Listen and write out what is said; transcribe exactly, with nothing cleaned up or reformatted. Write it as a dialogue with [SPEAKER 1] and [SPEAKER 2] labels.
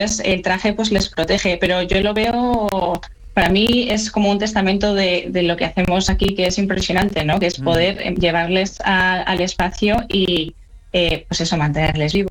[SPEAKER 1] el traje pues les protege, pero yo lo veo, para mí es como un testamento de, de lo que hacemos aquí, que es impresionante, ¿no? Que es poder mm. llevarles a, al espacio y eh, pues eso, mantenerles vivos.